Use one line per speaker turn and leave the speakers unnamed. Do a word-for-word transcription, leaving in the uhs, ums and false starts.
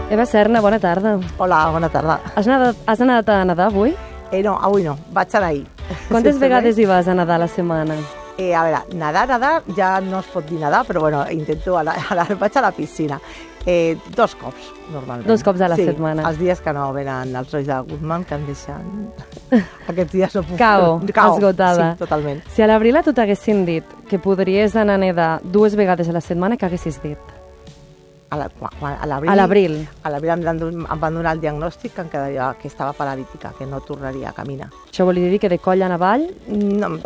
Eva Serna, bona tarda.
Hola, bona tarda.
Has anat, has anat a nedar avui?
Eh, no, avui no, vaig anar ahir.
Quantes vegades hi vas a nedar a la setmana?
Eh, a veure, nedar, nedar, ja no es pot dir nedar, però bueno, intento anar, anar, vaig a la piscina. Eh, dos cops, normalment.
Dos cops a la
sí,
setmana.
Els dies que no venen els Reis de Goodman, que em deixen... Aquests dies no puc...
Cao,
Cao,
esgotada.
Sí, totalment.
Si a l'abril a tu t'haguessin dit que podries anar a nedar dues vegades a la setmana, què haguessis dit?
A la- quan- quan- a l'abril...
A l'abril.
A l'abril em, van don- em van donar el diagnòstic que em quedaria, que estava paralítica, que no tornaria a caminar.
Això volia dir que de coll en avall?
No,